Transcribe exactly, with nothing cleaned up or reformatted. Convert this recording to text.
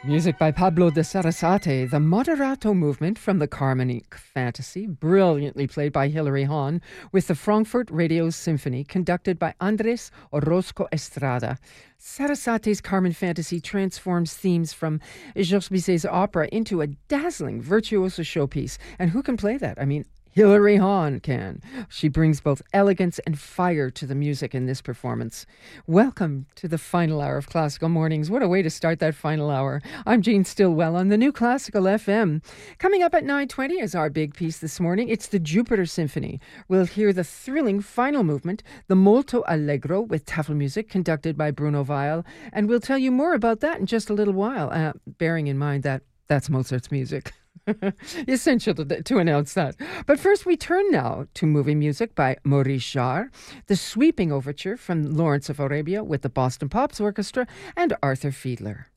Music by Pablo de Sarasate, the Moderato movement from the Carmonique Fantasy, brilliantly played by Hilary Hahn, with the Frankfurt Radio Symphony, conducted by Andres Orozco Estrada. Sarasate's Carmen Fantasy transforms themes from Georges Bizet's opera into a dazzling virtuoso showpiece. And who can play that? I mean, Hilary Hahn can. She brings both elegance and fire to the music in this performance. Welcome to the final hour of Classical Mornings. What a way to start that final hour. I'm Jean Stillwell on the New Classical F M. Coming up at nine twenty is our big piece this morning. It's the Jupiter Symphony. We'll hear the thrilling final movement, the Molto Allegro, with tafel music conducted by Bruno Weil. And we'll tell you more about that in just a little while, uh, bearing in mind that that's Mozart's music. Essential to, to announce that. But first, we turn now to movie music by Maurice Jarre, the sweeping overture from Lawrence of Arabia with the Boston Pops Orchestra, and Arthur Fiedler.